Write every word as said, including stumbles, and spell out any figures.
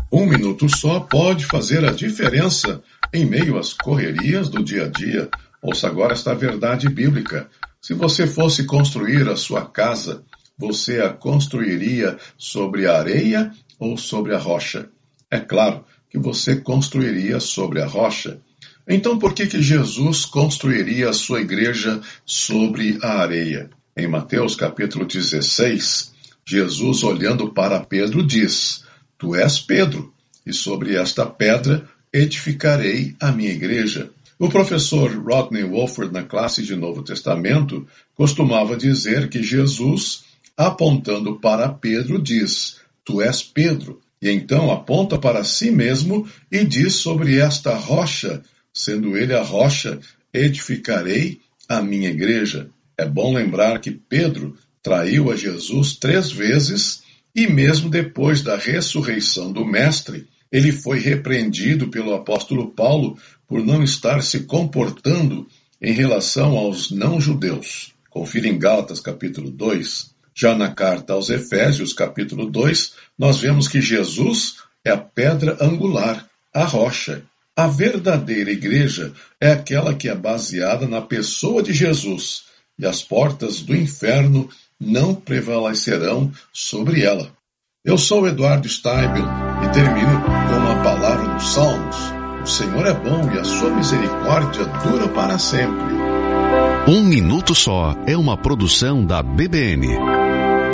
Um minuto só pode fazer a diferença em meio às correrias do dia a dia. Ouça agora esta verdade bíblica. Se você fosse construir a sua casa, você a construiria sobre a areia ou sobre a rocha? É claro que você construiria sobre a rocha. Então por que que Jesus construiria a sua igreja sobre a areia? Em Mateus capítulo dezesseis, Jesus, olhando para Pedro, diz: Tu és Pedro, e sobre esta pedra edificarei a minha igreja. O professor Rodney Wolford, na classe de Novo Testamento, costumava dizer que Jesus, apontando para Pedro, diz: Tu és Pedro, e então aponta para si mesmo e diz: sobre esta rocha, sendo ele a rocha, edificarei a minha igreja. É bom lembrar que Pedro traiu a Jesus três vezes e mesmo depois da ressurreição do Mestre, ele foi repreendido pelo apóstolo Paulo por não estar se comportando em relação aos não-judeus. Confira em Gálatas capítulo dois. Já na carta aos Efésios capítulo dois, nós vemos que Jesus é a pedra angular, a rocha. A verdadeira igreja é aquela que é baseada na pessoa de Jesus, e as portas do inferno não prevalecerão sobre ela. Eu sou Eduardo Steibel e termino com a palavra dos Salmos. O Senhor é bom e a sua misericórdia dura para sempre. Um Minuto Só é uma produção da B B N.